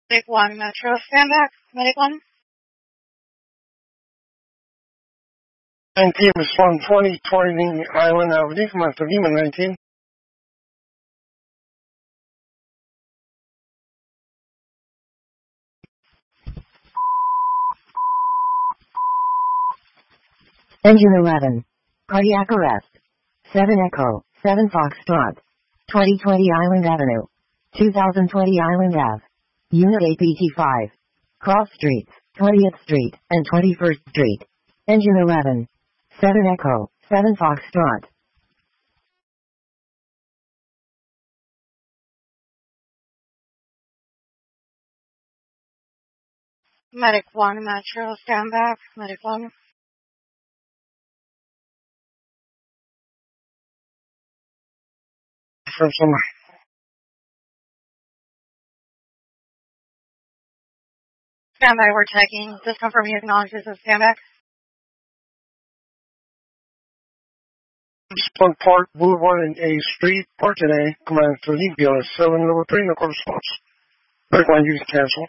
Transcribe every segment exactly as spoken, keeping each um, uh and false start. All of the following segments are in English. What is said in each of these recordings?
Medic one, Metro, stand back. Medic one. N P was one twenty, twenty Island Avenue, come after Lima nineteen. Engine eleven. Cardiac arrest. seven Echo, seven Foxtrot. twenty twenty Island Avenue. twenty twenty Island Ave. Unit A P T five. Cross Streets, twentieth Street, and twenty-first Street. Engine eleven. seven Echo, seven Foxtrot. Medic one, Metro, stand back. Medic one. From somewhere. Stand by, we're checking. Just confirm you acknowledge this as stand back. One Park Boulevard and A Street, Park today, command to leave B L S seven, level three, no corresponse. Medic one, use cancel.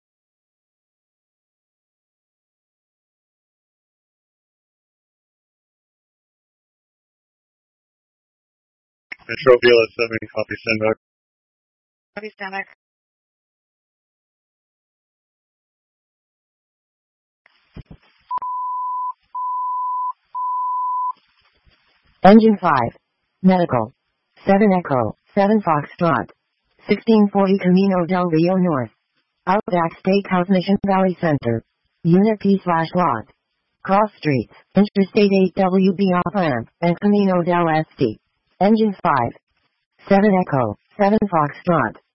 Metro B L S seven, copy, stand back. Copy, stand back. Engine five. Medical. seven Echo, seven Foxtrot. sixteen forty Camino del Rio North. Outback Steakhouse Mission Valley Center. Unit P slash lot. Cross Streets, Interstate eight W B off ramp, and Camino del Este. Engine five. seven Echo, seven Foxtrot.